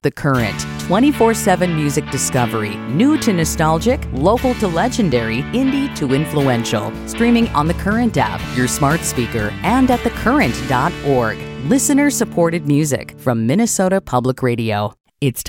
The Current, 24/7 music discovery, new to nostalgic, local to legendary, indie to influential. Streaming on the Current app, your smart speaker, and at thecurrent.org. Listener-supported music from Minnesota Public Radio. It's time